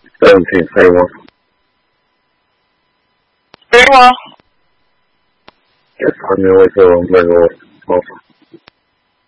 17, say one. Very well. Yes, on your way to Legolas.